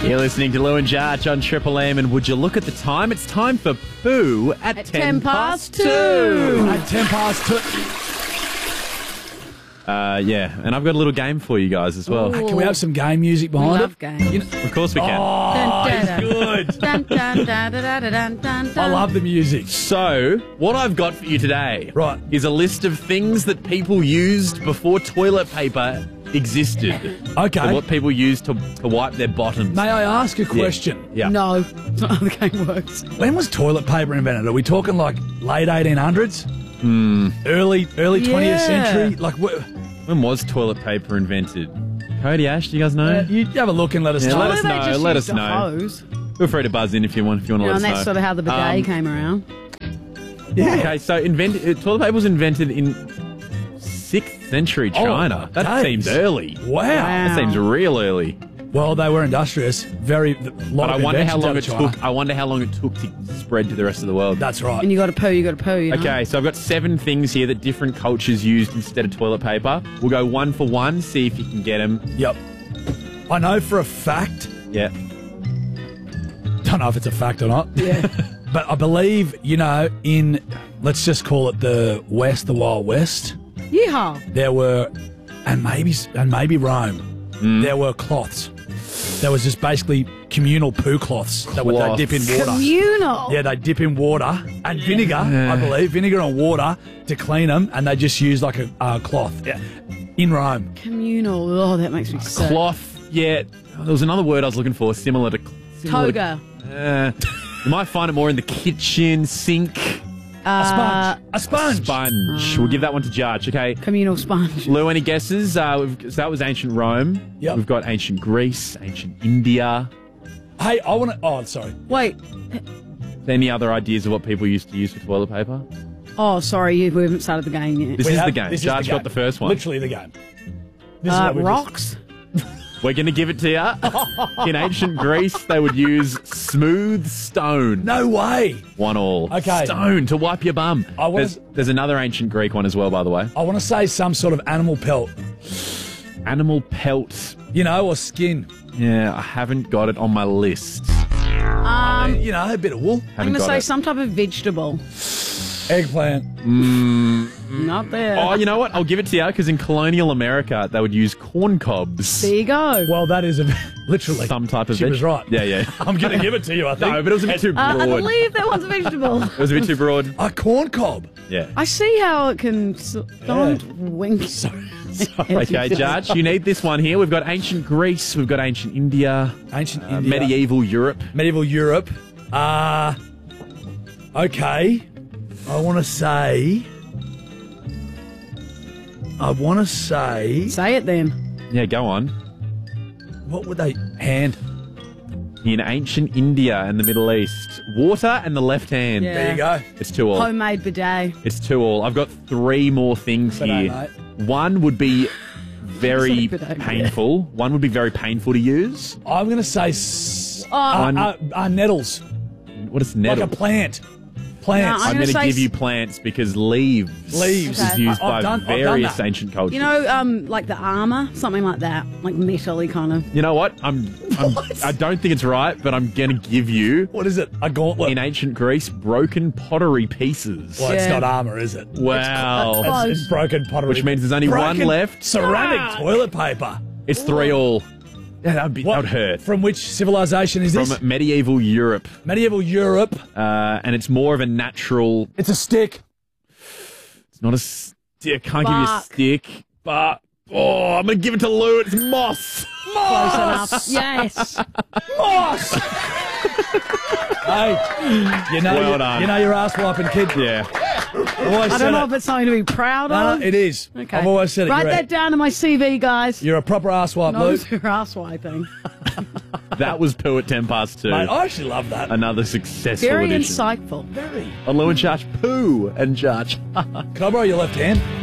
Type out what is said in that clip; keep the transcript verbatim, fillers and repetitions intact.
You're listening to Lou and Jarch on Triple M, and would you look at the time? It's time for Pooh at, At ten, ten past past two. two. At ten past two. Uh, yeah, and I've got a little game for you guys as well. Ooh. Can we have some game music We behind love it? games. You know- Of course we can. oh, Dun, it's dun, good. Dun, dun, dun, dun, dun, dun, dun, I dun. love the music. So, what I've got for you today Right. is a list of things that people used before toilet paper existed. Okay. So what people used to, to wipe their bottoms. May I ask a question? Yeah. No, that's not how the game works. When was toilet paper invented? Are we talking like late eighteen hundreds? Early early twentieth Yeah. century? Like, wh- When was toilet paper invented? Cody, Ash, do you guys know? uh, you have a look and let us Yeah, know. let us Surely they know, just let used us a know. hose. Feel free to buzz in if you want. If you want to You know, let and us that's know. sort of how the bidet Um, came around. Yeah. Okay, so invent, uh, toilet paper was invented in sixth century China. Oh, that days. seems early. Wow. That Wow. seems real early. Well, they were industrious. Very a lot But I of wonder how inventions long out it of China. took. I wonder how long it took to spread to the rest of the world. That's right. And you got to poo, you got to poo, you know? Okay, so I've got seven things here that different cultures used instead of toilet paper. We'll go one for one, see if you can get them. Yep. I know for a fact. Yeah. Don't know if it's a fact or not. Yeah. But I believe, you know, in, let's just call it the West, the Wild West, Yeehaw. there were, and maybe and maybe Rome, Mm. there were cloths. There was just basically communal poo cloths that would they Cloths. dip in water. Communal. Yeah, they dip in water and vinegar, I believe, vinegar and water to clean them, and they just use like a uh, cloth. Yeah. In Rome. Communal. Oh, that makes me sick. Cloth, yeah. There was another word I was looking for, similar to... Similar Toga. To, uh, you might find it more in the kitchen, sink, A sponge. A sponge. sponge. We'll give that one to Jarch, okay? Communal sponge. Lou, any guesses? Uh, we've, so that was ancient Rome. Yep. We've got ancient Greece, ancient India. Hey, I want to. Oh, sorry. Wait. Any other ideas of what people used to use for toilet paper? Oh, sorry, you- we haven't started the game yet. This We is have- the game. this is Jarch the got game. the first one. Literally the game. This is Uh, what we just- rocks. We're going to give it to you. In ancient Greece, they would use smooth stone. No way. One all. Okay. Stone to wipe your bum. I wanna- There's, there's another ancient Greek one as well, by the way. I want to say some sort of animal pelt, Animal pelt. you know, or skin. Yeah, I haven't got it on my list. Um, You know, a bit of wool. I'm Haven't going to got say it. some type of vegetable. Eggplant. Not there. Oh, you know what? I'll give it to you because in colonial America, they would use corn cobs. There you go. Well, that is a, literally. Some type of She veg- was right. Yeah, yeah. I'm going to give it to you, I think. No, but it was a bit too Uh, I broad. believe that one's a vegetable. It was a bit too broad. A corn cob. Yeah. I see how it can... s- Don't wink. Sorry. Okay, Judge, you need this one here. We've got ancient Greece, we've got ancient India, Ancient uh, India. medieval Europe. Medieval Europe. Uh, okay. I want to say... I want to say... Say it then. Yeah, go on. What would they... Hand. In ancient India and the Middle East, water and the left hand. Yeah. There you go. It's two all. Homemade bidet. It's two all. I've got three more things Bidet, here. One would be very Bidet, yeah. painful. One would be very painful to use. I'm going to say... S- Oh. uh, One- uh, uh, nettles. What is nettle? Like a plant. Plants. No, I'm gonna going to say give you s- plants because leaves, Leaves. is Okay. used I- by I've done- I've done various that. ancient cultures. You know, um, like the armour? Something like that. Like metal-y kind of. You know what? I'm, I'm What? I don't think it's right, but I'm going to give you What is it? A gauntlet. in ancient Greece broken pottery pieces. well, it's Yeah. not armour, is it? Wow. It's close. It's, it's broken pottery. Which means there's only one Broken left. Ceramic Ah. toilet paper. It's three all. Yeah, that would be What? that would hurt. From which civilization is From this? medieval Europe, Medieval Europe. uh, and it's more of a natural. It's a stick. It's not a stick. I can't give you a Bark. stick, but oh, I'm gonna give it to Lou. It's moss. Close enough. Yes. Moss. Hey, you know, Well you, done. you know your ass wiping kid. Yeah. I've always I said don't know it. if it's something to be proud No, of. no, it is. Okay. I've always said it. Write You're, that a, down to my C V, guys. you're a proper ass wipe, Not Luke. your ass wiping. That was Pooh at ten past two. Mate, I actually love that. Another successful Very edition. insightful. Very. On Lou and Jarch, Pooh and Jarch. Can I borrow your left hand?